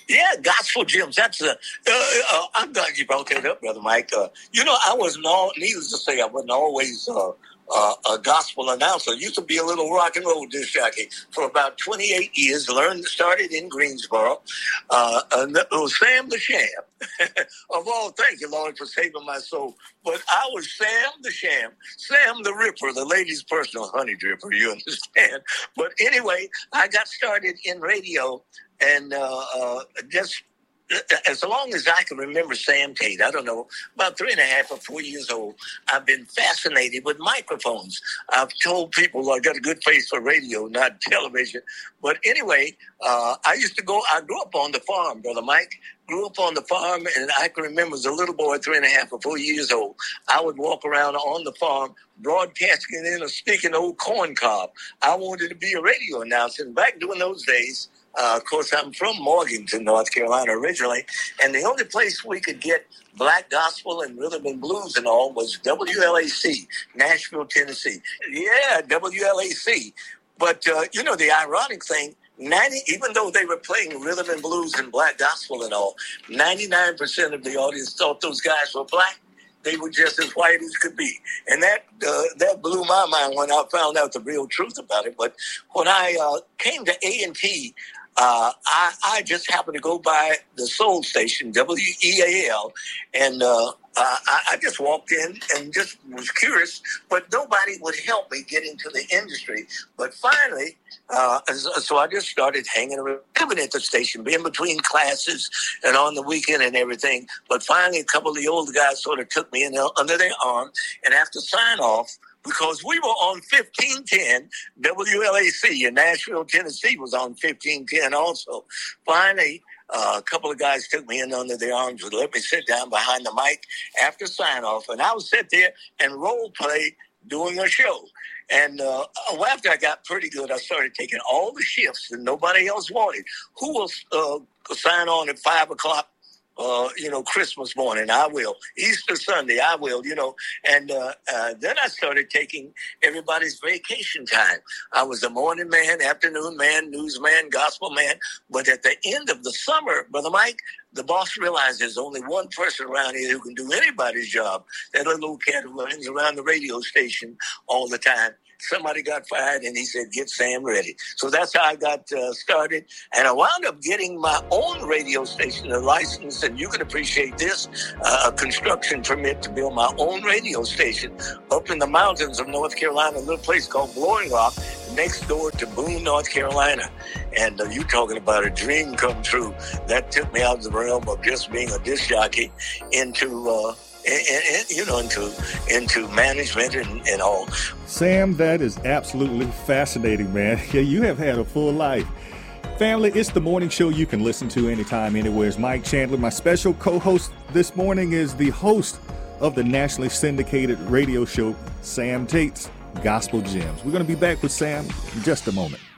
Yeah, gospel gems. I'm glad you brought that up, Brother Mike. I wasn't needless to say, I wasn't always a gospel announcer. I used to be a little rock and roll disc jockey for about 28 years. Started in Greensboro. And it was Sam the Sham. Of all, thank you, Lord, for saving my soul. But I was Sam the Sham, Sam the Ripper, the lady's personal honey dripper, you understand. But anyway, I got started in radio. And just as long as I can remember Sam Tate, I don't know, about 3.5 or 4 years old, I've been fascinated with microphones. I've told people I got a good face for radio, not television. But anyway, I grew up on the farm, Brother Mike. Grew up on the farm, and I can remember as a little boy, 3.5 or 4 years old, I would walk around on the farm broadcasting in a stinking old corn cob. I wanted to be a radio announcer. And back during those days, of course, I'm from Morganton, North Carolina originally, and the only place we could get black gospel and rhythm and blues and all was WLAC, Nashville, Tennessee. Yeah, WLAC. But, the ironic thing, even though they were playing rhythm and blues and black gospel and all, 99% of the audience thought those guys were black. They were just as white as could be. And that blew my mind when I found out the real truth about it. But when I came to A&T, I just happened to go by the soul station, WEAL, and I just walked in and just was curious, but nobody would help me get into the industry. But finally, so I just started hanging around, living at the station, being between classes and on the weekend and everything. But finally, a couple of the older guys sort of took me in under their arm, and after sign off, because we were on 1510, WLAC in Nashville, Tennessee was on 1510 also. Finally, a couple of guys took me in under their arms and let me sit down behind the mic after sign-off. And I would sit there and role play doing a show. And after I got pretty good, I started taking all the shifts that nobody else wanted. Who will sign on at 5 o'clock? Christmas morning, I will. Easter Sunday, I will, And then I started taking everybody's vacation time. I was a morning man, afternoon man, newsman, gospel man. But at the end of the summer, Brother Mike, the boss realized there's only one person around here who can do anybody's job. That little cat who runs around the radio station all the time. Somebody got fired, and he said, get Sam ready. So that's how I got started. And I wound up getting my own radio station, a license, and you can appreciate this, a construction permit to build my own radio station up in the mountains of North Carolina, a little place called Blowing Rock, next door to Boone, North Carolina. And you talking about a dream come true. That took me out of the realm of just being a disc jockey into management and all. Sam, that is absolutely fascinating, man. Yeah, you have had a full life. Family, it's the morning show you can listen to anytime, anywhere. It's Mike Chandler. My special co-host this morning is the host of the nationally syndicated radio show, Sam Tate's Gospel Gems. We're going to be back with Sam in just a moment.